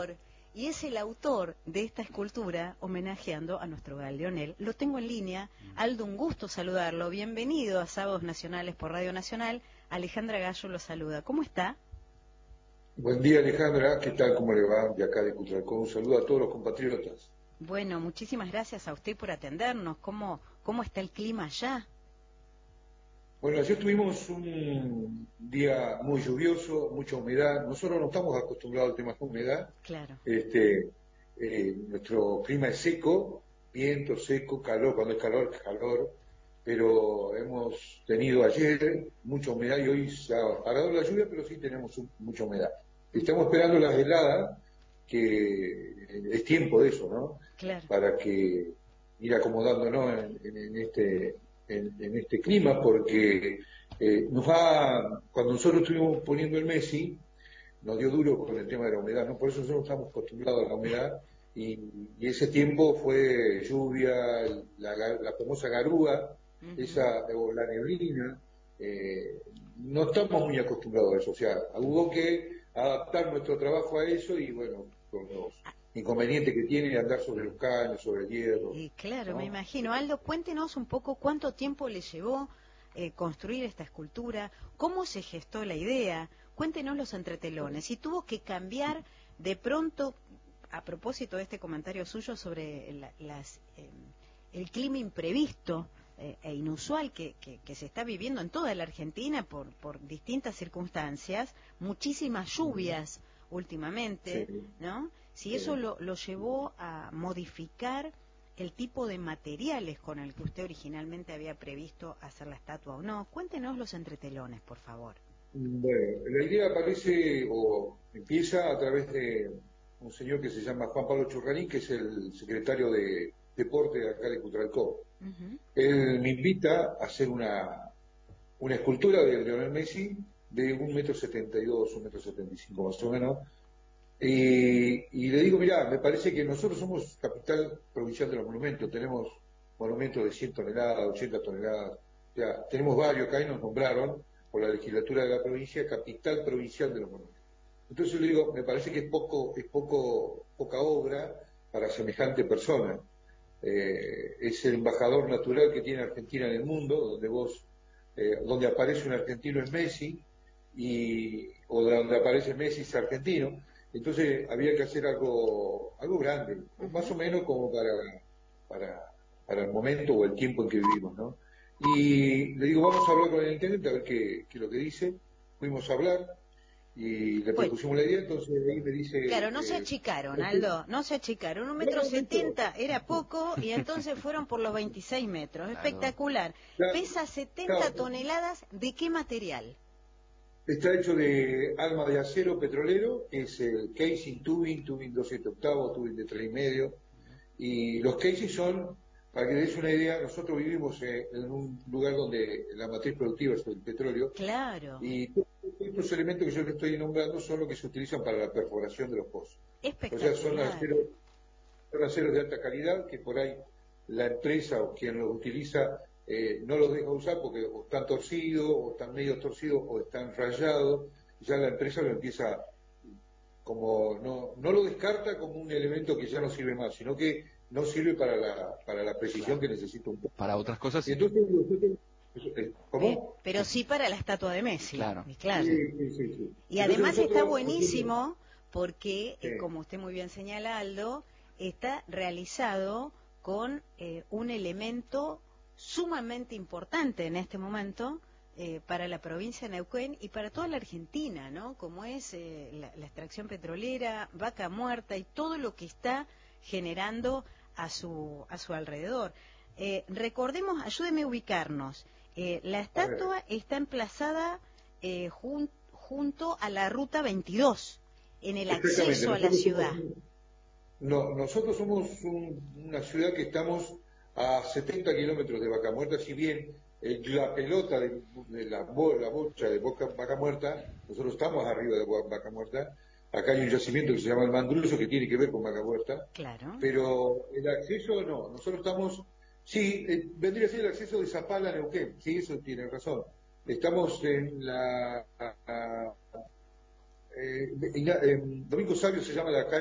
escultor y es el autor de esta escultura homenajeando a nuestro Galeonel. Lo tengo en línea. Aldo, un gusto saludarlo. Bienvenido a Sábados Nacionales por Radio Nacional. Alejandra Gallo lo saluda. ¿Cómo está? Buen día, Alejandra. ¿Qué tal? ¿Cómo le va? De acá de Cutralcó. Un saludo a todos los compatriotas. Bueno, muchísimas gracias a usted por atendernos. ¿Cómo está el clima allá? Bueno, ayer tuvimos un día muy lluvioso, mucha humedad. Nosotros no estamos acostumbrados al tema de humedad. Claro. Nuestro clima es seco, viento seco, calor. Cuando es calor, calor. Pero hemos tenido ayer mucha humedad y hoy se ha parado la lluvia, pero sí tenemos mucha humedad. Estamos esperando las heladas, que es tiempo de eso, ¿no? Claro. Para que ir acomodándonos en este clima, porque cuando nosotros estuvimos poniendo el Messi, nos dio duro con el tema de la humedad, ¿no? Por eso nosotros estamos acostumbrados a la humedad, y ese tiempo fue lluvia, la famosa garúa, o la neblina. No estamos muy acostumbrados a eso, o sea, hubo que adaptar nuestro trabajo a eso, y bueno, con los inconvenientes que tiene andar sobre los caños, sobre el hierro. Claro, ¿no? me imagino. Aldo, cuéntenos un poco cuánto tiempo le llevó construir esta escultura, cómo se gestó la idea, cuéntenos los entretelones. Si tuvo que cambiar de pronto, a propósito de este comentario suyo sobre el clima imprevisto e inusual que se está viviendo en toda la Argentina por distintas circunstancias, muchísimas lluvias últimamente, Sí. ¿no? Si eso lo llevó a modificar el tipo de materiales con el que usted originalmente había previsto hacer la estatua o no. Cuéntenos los entretelones, por favor. Bueno, la idea aparece o empieza a través de un señor que se llama Juan Pablo Churrarín, que es el secretario de Deporte de acá de Cutralcó. Él me invita a hacer una escultura de Lionel Messi de 1,72 m, 1,75 m más o menos. Y le digo, mirá, me parece que nosotros somos capital provincial de los monumentos, tenemos monumentos de 100 toneladas, 80 toneladas, o sea, tenemos varios que ahí nos nombraron por la legislatura de la provincia, capital provincial de los monumentos. Entonces le digo, me parece que es poca obra para semejante persona. Es el embajador natural que tiene Argentina en el mundo, donde aparece un argentino es Messi, o donde aparece Messi es argentino. Entonces había que hacer algo grande, más o menos como para el momento o el tiempo en que vivimos, ¿no? Y le digo, vamos a hablar con el intendente a ver qué es lo que dice. Fuimos a hablar y le propusimos la idea, entonces ahí me dice... Claro, no se achicaron, Aldo, no se achicaron. 1,70 m era poco y entonces fueron por los 26 metros. Claro. Espectacular. Claro, Pesa 70 toneladas. ¿De qué material? Está hecho de alma de acero petrolero, que es el casing tubing 2/7, tubing de 3,5. Y los casing son, para que des una idea, nosotros vivimos en un lugar donde la matriz productiva es el petróleo. Claro. Y todos estos elementos que yo le estoy nombrando son los que se utilizan para la perforación de los pozos. Espectacular. O sea, son aceros de alta calidad que por ahí la empresa o quien los utiliza no los deja usar porque o están torcidos, o están medio torcidos, o están rayados. Ya la empresa lo empieza, como no lo descarta como un elemento que ya no sirve más, sino que no sirve para la precisión que necesita un poco. Para otras cosas sí. Entonces, ¿cómo? Pero sí para la estatua de Messi. Claro. Claro. Sí. Y además está buenísimo porque, como usted muy bien señala, Aldo, está realizado con un elemento sumamente importante en este momento para la provincia de Neuquén y para toda la Argentina, ¿no? Como es la extracción petrolera, Vaca Muerta y todo lo que está generando a su alrededor. Recordemos, ayúdeme a ubicarnos. La estatua está emplazada junto a la Ruta 22, en el acceso a la ciudad. Nosotros somos una ciudad que estamos a 70 kilómetros de Vaca Muerta, si bien la pelota de la bocha de Vaca Muerta, nosotros estamos arriba de Vaca Muerta. Acá hay un yacimiento que se llama el Mandruso, que tiene que ver con Vaca Muerta. Claro. Pero el acceso no, nosotros estamos... Sí, vendría a ser el acceso de Zapala a Neuquén, sí, eso tiene razón. Estamos en Domingo Sabio se llama la calle.